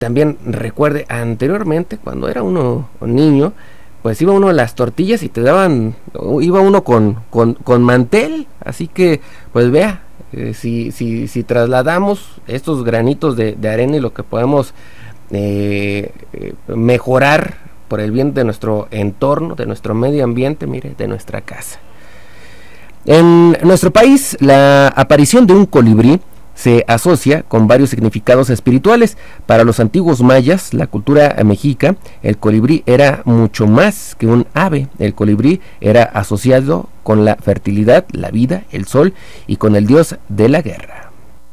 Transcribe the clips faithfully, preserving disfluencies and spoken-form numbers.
también recuerde anteriormente, cuando era uno niño, pues iba uno a las tortillas y te daban, iba uno con, con, con mantel, así que pues vea, eh, si, si, si trasladamos estos granitos de, de arena y lo que podemos eh, eh, mejorar por el bien de nuestro entorno, de nuestro medio ambiente, mire, de nuestra casa. En nuestro país, la aparición de un colibrí se asocia con varios significados espirituales. Para los antiguos mayas, la cultura mexica, el colibrí era mucho más que un ave. El colibrí era asociado con la fertilidad, la vida, el sol y con el dios de la guerra.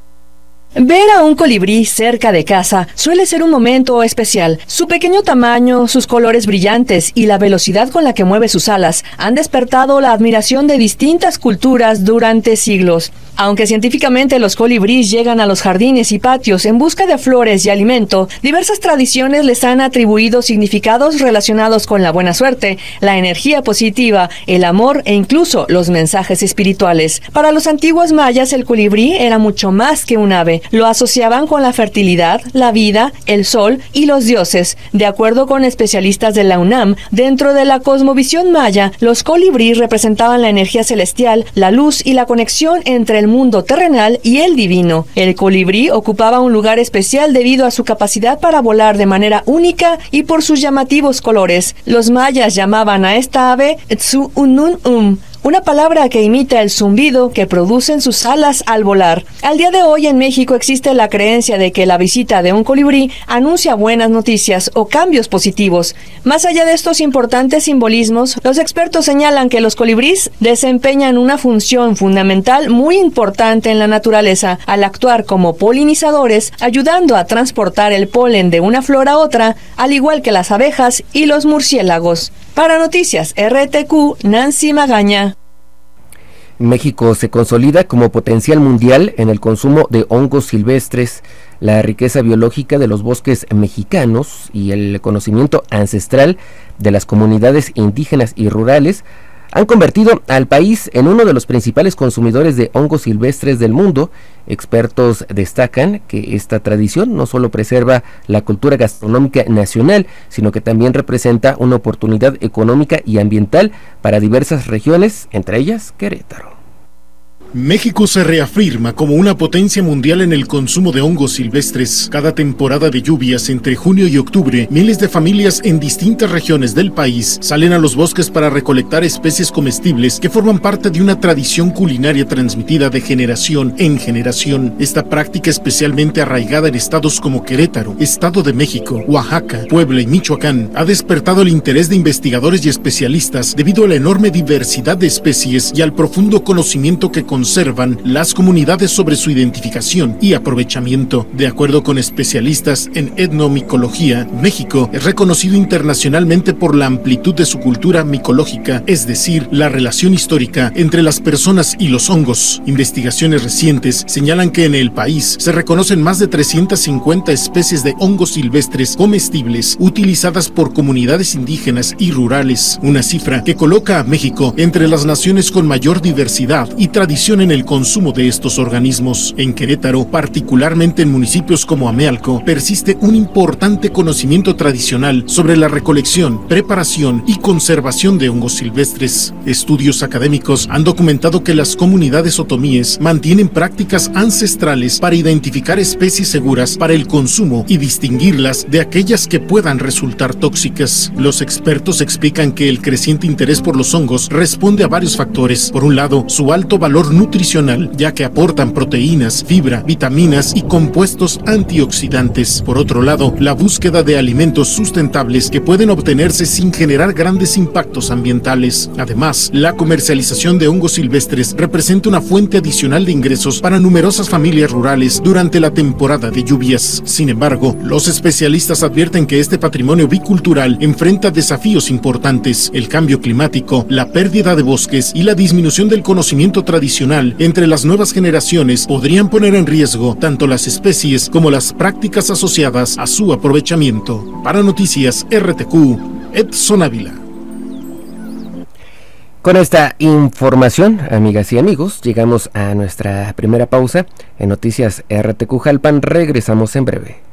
Ver a un colibrí cerca de casa suele ser un momento especial. Su pequeño tamaño, sus colores brillantes y la velocidad con la que mueve sus alas han despertado la admiración de distintas culturas durante siglos. Aunque científicamente los colibríes llegan a los jardines y patios en busca de flores y alimento, diversas tradiciones les han atribuido significados relacionados con la buena suerte, la energía positiva, el amor e incluso los mensajes espirituales. Para los antiguos mayas, el colibrí era mucho más que un ave. Lo asociaban con la fertilidad, la vida, el sol y los dioses. De acuerdo con especialistas de la UNAM, dentro de la cosmovisión maya, los colibríes representaban la energía celestial, la luz y la conexión entre el mundo terrenal y el divino. El colibrí ocupaba un lugar especial debido a su capacidad para volar de manera única y por sus llamativos colores. Los mayas llamaban a esta ave Tsu-unun-um, una palabra que imita el zumbido que producen sus alas al volar. Al día de hoy en México existe la creencia de que la visita de un colibrí anuncia buenas noticias o cambios positivos. Más allá de estos importantes simbolismos, los expertos señalan que los colibríes desempeñan una función fundamental muy importante en la naturaleza, al actuar como polinizadores, ayudando a transportar el polen de una flor a otra, al igual que las abejas y los murciélagos. Para Noticias R T Q, Nancy Magaña. México se consolida como potencial mundial en el consumo de hongos silvestres. La riqueza biológica de los bosques mexicanos y el conocimiento ancestral de las comunidades indígenas y rurales han convertido al país en uno de los principales consumidores de hongos silvestres del mundo. Expertos destacan que esta tradición no solo preserva la cultura gastronómica nacional, sino que también representa una oportunidad económica y ambiental para diversas regiones, entre ellas Querétaro. México se reafirma como una potencia mundial en el consumo de hongos silvestres. Cada temporada de lluvias entre junio y octubre, miles de familias en distintas regiones del país salen a los bosques para recolectar especies comestibles que forman parte de una tradición culinaria transmitida de generación en generación. Esta práctica, especialmente arraigada en estados como Querétaro, Estado de México, Oaxaca, Puebla y Michoacán, ha despertado el interés de investigadores y especialistas debido a la enorme diversidad de especies y al profundo conocimiento que conservan las comunidades sobre su identificación y aprovechamiento. De acuerdo con especialistas en etnomicología, México es reconocido internacionalmente por la amplitud de su cultura micológica, es decir, la relación histórica entre las personas y los hongos. Investigaciones recientes señalan que en el país se reconocen más de trescientas cincuenta especies de hongos silvestres comestibles utilizadas por comunidades indígenas y rurales, una cifra que coloca a México entre las naciones con mayor diversidad y tradición en el consumo de estos organismos. En Querétaro, particularmente en municipios como Amealco, persiste un importante conocimiento tradicional sobre la recolección, preparación y conservación de hongos silvestres. Estudios académicos han documentado que las comunidades otomíes mantienen prácticas ancestrales para identificar especies seguras para el consumo y distinguirlas de aquellas que puedan resultar tóxicas. Los expertos explican que el creciente interés por los hongos responde a varios factores. Por un lado, su alto valor nutricional, ya que aportan proteínas, fibra, vitaminas y compuestos antioxidantes. Por otro lado, la búsqueda de alimentos sustentables que pueden obtenerse sin generar grandes impactos ambientales. Además, la comercialización de hongos silvestres representa una fuente adicional de ingresos para numerosas familias rurales durante la temporada de lluvias. Sin embargo, los especialistas advierten que este patrimonio bicultural enfrenta desafíos importantes: el cambio climático, la pérdida de bosques y la disminución del conocimiento tradicional entre las nuevas generaciones podrían poner en riesgo tanto las especies como las prácticas asociadas a su aprovechamiento. Para Noticias R T Q, Edson Ávila. Con esta información, amigas y amigos, llegamos a nuestra primera pausa. En Noticias R T Q Jalpan regresamos en breve.